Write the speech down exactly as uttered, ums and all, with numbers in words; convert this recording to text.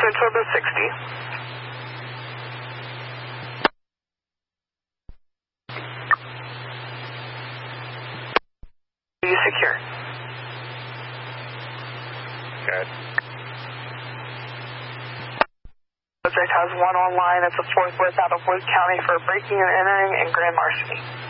Twin Turbo sixty. Are you secure? Good. Subject has one online. It's a forklift out of Wood County for breaking and entering and grand larceny.